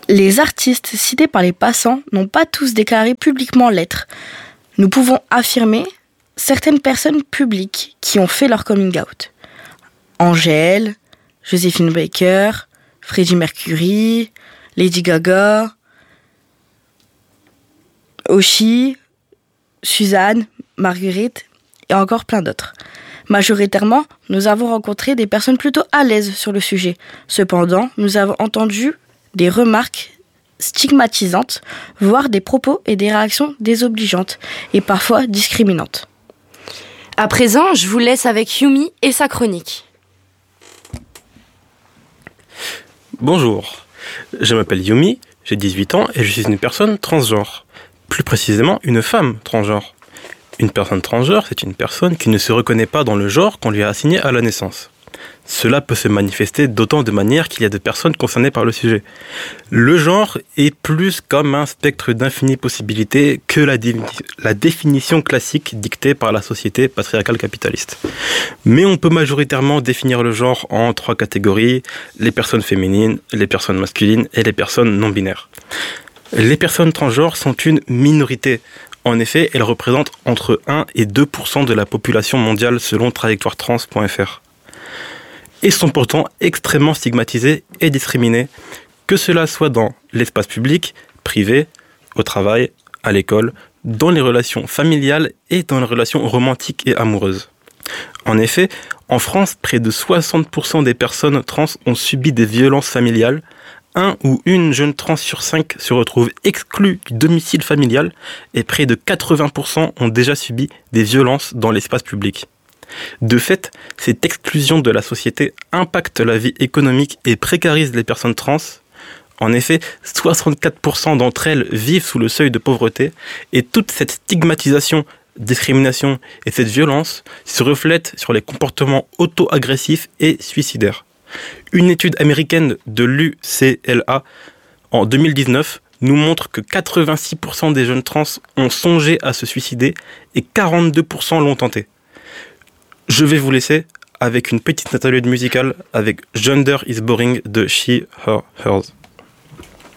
Les artistes cités par les passants n'ont pas tous déclaré publiquement l'être. Nous pouvons affirmer certaines personnes publiques qui ont fait leur coming out. Angèle, Joséphine Baker, Freddie Mercury, Lady Gaga, Oshi, Suzanne, Marguerite et encore plein d'autres. Majoritairement, nous avons rencontré des personnes plutôt à l'aise sur le sujet. Cependant, nous avons entendu des remarques stigmatisantes, voire des propos et des réactions désobligeantes et parfois discriminantes. À présent, je vous laisse avec Yumi et sa chronique. Bonjour, je m'appelle Yumi, j'ai 18 ans et je suis une personne transgenre. Plus précisément, une femme transgenre. Une personne transgenre, c'est une personne qui ne se reconnaît pas dans le genre qu'on lui a assigné à la naissance. Cela peut se manifester d'autant de manières qu'il y a de personnes concernées par le sujet. Le genre est plus comme un spectre d'infinies possibilités que la définition classique dictée par la société patriarcale capitaliste. Mais on peut majoritairement définir le genre en 3 catégories: les personnes féminines, les personnes masculines et les personnes non binaires. Les personnes transgenres sont une minorité. En effet, elles représentent entre 1 et 2% de la population mondiale selon trajectoiretrans.fr. Et sont pourtant extrêmement stigmatisées et discriminées, que cela soit dans l'espace public, privé, au travail, à l'école, dans les relations familiales et dans les relations romantiques et amoureuses. En effet, en France, près de 60% des personnes trans ont subi des violences familiales. 1 ou une jeune trans sur 5 se retrouve exclue du domicile familial et près de 80% ont déjà subi des violences dans l'espace public. De fait, cette exclusion de la société impacte la vie économique et précarise les personnes trans. En effet, 64% d'entre elles vivent sous le seuil de pauvreté et toute cette stigmatisation, discrimination et cette violence se reflètent sur les comportements auto-agressifs et suicidaires. Une étude américaine de l'UCLA en 2019 nous montre que 86% des jeunes trans ont songé à se suicider et 42% l'ont tenté. Je vais vous laisser avec une petite interlude musicale avec Gender is Boring de She, Her, Hers.